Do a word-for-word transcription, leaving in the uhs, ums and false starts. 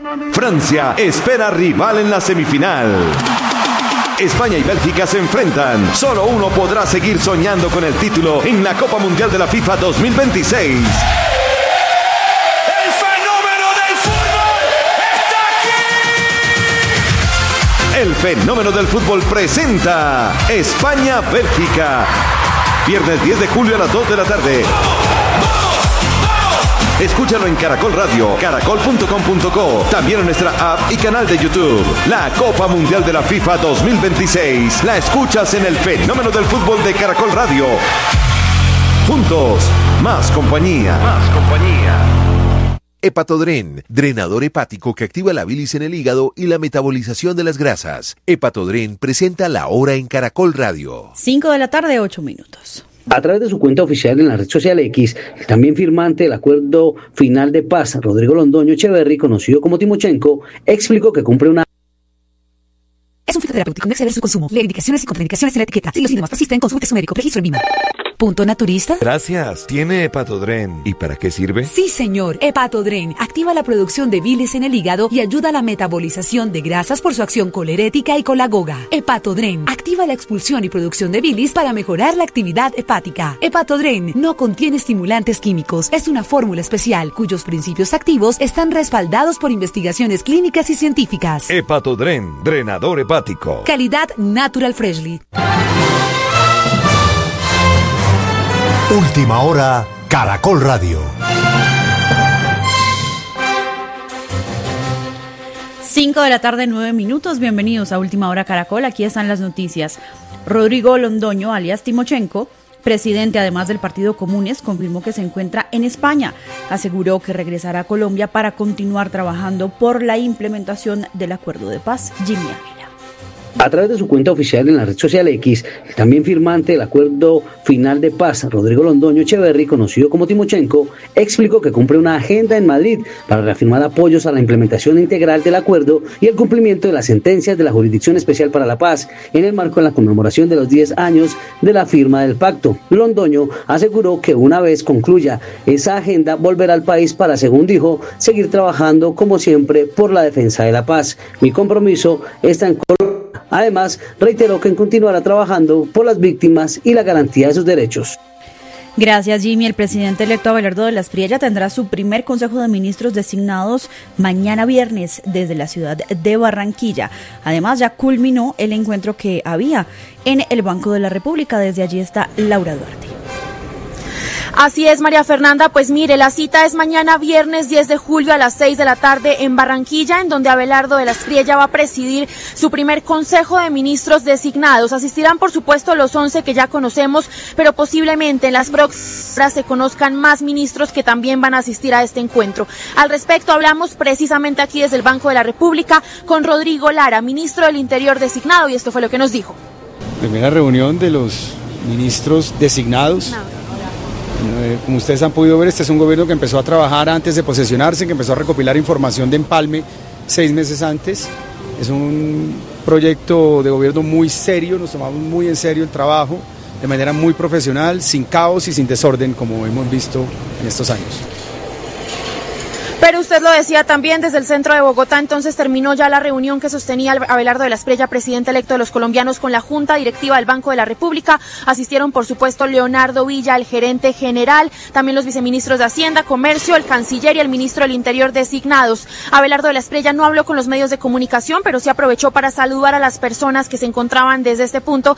Francia espera rival en la semifinal. España y Bélgica se enfrentan. Solo uno podrá seguir soñando con el título en la Copa Mundial de la FIFA dos mil veintiséis. ¡El fenómeno del fútbol está aquí! El fenómeno del fútbol presenta España-Bélgica. Viernes diez de julio a las dos de la tarde. Escúchalo en Caracol Radio, caracol punto com punto co, también en nuestra app y canal de YouTube. La Copa Mundial de la FIFA dos mil veintiséis la escuchas en el fenómeno del fútbol de Caracol Radio. Juntos, más compañía. Más compañía. Hepatodren, drenador hepático que activa la bilis en el hígado y la metabolización de las grasas. Hepatodren presenta La Hora en Caracol Radio. cinco de la tarde, ocho minutos. A través de su cuenta oficial en la red social X, el también firmante del acuerdo final de paz, Rodrigo Londoño Echeverry, conocido como Timochenko, explicó que cumple una... Es un fitoterapéutico, no exceder su consumo. Lee indicaciones y contraindicaciones en la etiqueta. Si los síntomas persisten, consulte a su médico. Registro en Vima. ¿Punto naturista? Gracias. ¿Tiene Hepatodren? ¿Y para qué sirve? Sí, señor. Hepatodren activa la producción de bilis en el hígado y ayuda a la metabolización de grasas por su acción colerética y colagoga. Hepatodren activa la expulsión y producción de bilis para mejorar la actividad hepática. Hepatodren no contiene estimulantes químicos. Es una fórmula especial cuyos principios activos están respaldados por investigaciones clínicas y científicas. Hepatodren, drenador hepático. Calidad Natural Freshly. Última hora, Caracol Radio. cinco de la tarde, nueve minutos. Bienvenidos a Última Hora Caracol. Aquí están las noticias. Rodrigo Londoño, alias Timochenko, presidente además del Partido Comunes, confirmó que se encuentra en España. Aseguró que regresará a Colombia para continuar trabajando por la implementación del acuerdo de paz. Jimmy Ávila. A través de su cuenta oficial en la red social X, el también firmante del acuerdo final de paz, Rodrigo Londoño Echeverry, conocido como Timochenko, explicó que cumple una agenda en Madrid para reafirmar apoyos a la implementación integral del acuerdo y el cumplimiento de las sentencias de la Jurisdicción Especial para la Paz, en el marco de la conmemoración de los diez años de la firma del pacto. Londoño aseguró que una vez concluya esa agenda, volverá al país para, según dijo, seguir trabajando como siempre por la defensa de la paz. Mi compromiso está en Colombia. Además, reiteró que continuará trabajando por las víctimas y la garantía de sus derechos. Gracias, Jimmy. El presidente electo Abelardo de la Espriella tendrá su primer Consejo de Ministros designados mañana viernes desde la ciudad de Barranquilla. Además, ya culminó el encuentro que había en el Banco de la República. Desde allí está Laura Duarte. Así es, María Fernanda, pues mire, la cita es mañana viernes diez de julio a las seis de la tarde en Barranquilla, en donde Abelardo de la Espriella va a presidir su primer Consejo de Ministros designados. Asistirán, por supuesto, los once que ya conocemos, pero posiblemente en las próximas horas se conozcan más ministros que también van a asistir a este encuentro. Al respecto, hablamos precisamente aquí desde el Banco de la República con Rodrigo Lara, ministro del Interior designado, y esto fue lo que nos dijo. Primera reunión de los ministros designados. No. Como ustedes han podido ver, este es un gobierno que empezó a trabajar antes de posesionarse, que empezó a recopilar información de empalme seis meses antes. Es un proyecto de gobierno muy serio, nos tomamos muy en serio el trabajo, de manera muy profesional, sin caos y sin desorden, como hemos visto en estos años. Pero usted lo decía también, desde el centro de Bogotá, entonces terminó ya la reunión que sostenía Abelardo de la Espriella, presidente electo de los colombianos, con la Junta Directiva del Banco de la República. Asistieron, por supuesto, Leonardo Villa, el gerente general, también los viceministros de Hacienda, Comercio, el canciller y el ministro del Interior designados. Abelardo de la Espriella no habló con los medios de comunicación, pero sí aprovechó para saludar a las personas que se encontraban desde este punto